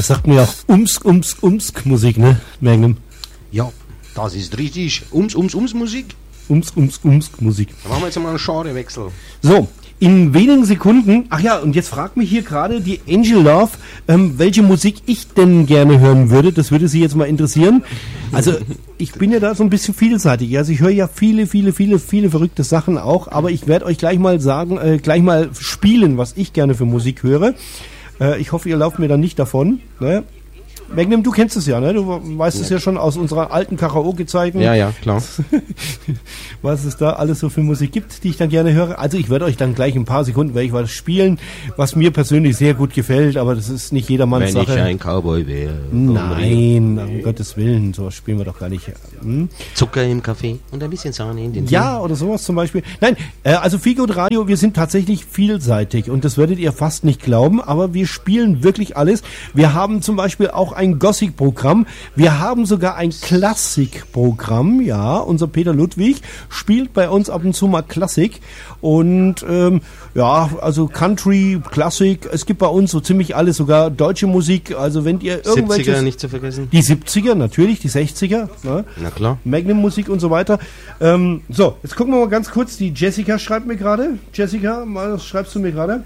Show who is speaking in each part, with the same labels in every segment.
Speaker 1: Das sagt mir ja auch Musik, ne, Magnum?
Speaker 2: Ja, das ist richtig. Musik.
Speaker 1: Musik.
Speaker 2: Da machen wir jetzt mal einen Genrewechsel.
Speaker 1: So, in wenigen Sekunden, ach ja, und jetzt fragt mich hier gerade die Angel Love, welche Musik ich denn gerne hören würde. Das würde Sie jetzt mal interessieren. Also, ich bin ja da so ein bisschen vielseitig. Also, ich höre ja viele verrückte Sachen auch, aber ich werde euch gleich mal sagen, gleich mal spielen, was ich gerne für Musik höre. Ich hoffe, ihr lauft mir dann nicht davon, ne? Magnum, du kennst es ja, ne? Du weißt es ja schon aus unserer alten Karaoke-Zeiten.
Speaker 2: Ja, klar.
Speaker 1: Was es da alles so für Musik gibt, die ich dann gerne höre. Also ich werde euch dann gleich in ein paar Sekunden werde ich was spielen, was mir persönlich sehr gut gefällt, aber das ist nicht jedermanns Sache.
Speaker 2: Wenn ich ein Cowboy wäre.
Speaker 1: Nein, um Gottes Willen, sowas spielen wir doch gar nicht.
Speaker 2: Zucker im Kaffee und ein bisschen Sahne in den Tee.
Speaker 1: Ja, oder sowas zum Beispiel. Nein, also Feelgood Radio, wir sind tatsächlich vielseitig und das werdet ihr fast nicht glauben, aber wir spielen wirklich alles. Wir haben zum Beispiel auch ein Gothic-Programm. Wir haben sogar ein Klassik-Programm. Ja, unser Peter Ludwig spielt bei uns ab und zu mal Klassik. Und ja, also Country, Klassik. Es gibt bei uns so ziemlich alles, sogar deutsche Musik. Also wenn ihr irgendwelche...
Speaker 2: 70er nicht zu vergessen.
Speaker 1: Die 70er, natürlich, die 60er. Ne?
Speaker 2: Na klar.
Speaker 1: Magnum-Musik und so weiter. So, jetzt gucken wir mal ganz kurz. Die Jessica schreibt mir gerade. Jessica, was schreibst du mir gerade?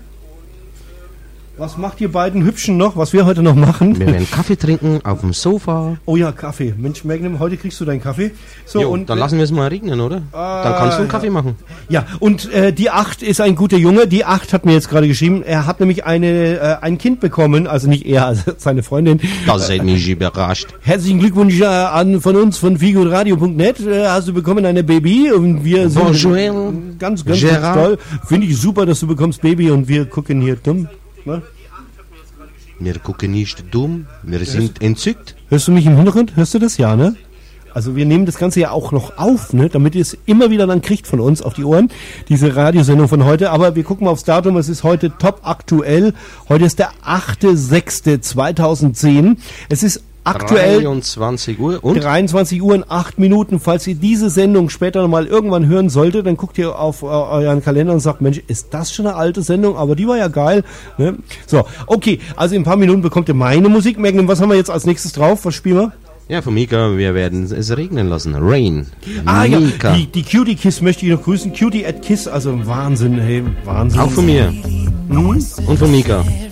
Speaker 1: Was macht ihr beiden Hübschen noch, was wir heute noch machen?
Speaker 2: Wir werden Kaffee trinken auf dem Sofa.
Speaker 1: Oh ja, Kaffee. Mensch, Magnum, heute kriegst du deinen Kaffee. So,
Speaker 2: jo,
Speaker 1: und
Speaker 2: dann lassen wir es mal regnen, oder? Dann kannst du einen Kaffee machen.
Speaker 1: Ja, und die 8 ist ein guter Junge. Die 8 hat mir jetzt gerade geschrieben, er hat nämlich ein Kind bekommen, also nicht er, also seine Freundin.
Speaker 2: Das hat mich überrascht.
Speaker 1: Herzlichen Glückwunsch von uns, von feelgoodradio.net. Hast du bekommen eine Baby und wir sind ganz toll. Finde ich super, dass du bekommst Baby und wir gucken hier dumm. Ne?
Speaker 2: Wir gucken nicht dumm, wir sind entzückt.
Speaker 1: Hörst du mich im Hintergrund? Hörst du das? Ja, ne? Also wir nehmen das Ganze ja auch noch auf, ne? Damit ihr es immer wieder dann kriegt von uns auf die Ohren, diese Radiosendung von heute. Aber wir gucken mal aufs Datum, es ist heute top aktuell. Heute ist der 8.6.2010. Es ist aktuell
Speaker 2: 23 Uhr und
Speaker 1: 23 Uhr und 8 Minuten. Falls ihr diese Sendung später noch mal irgendwann hören solltet, dann guckt ihr auf euren Kalender und sagt, Mensch, ist das schon eine alte Sendung? Aber die war ja geil. Ne? So, okay, also in ein paar Minuten bekommt ihr meine Musik. Magnum, was haben wir jetzt als nächstes drauf? Was spielen wir?
Speaker 2: Ja, von Mika, wir werden es regnen lassen. Rain.
Speaker 1: Mika. Ja, die Cutie Kiss möchte ich noch grüßen. Cutie at Kiss, also Wahnsinn, hey, Wahnsinn.
Speaker 2: Auch von mir. Und von Mika.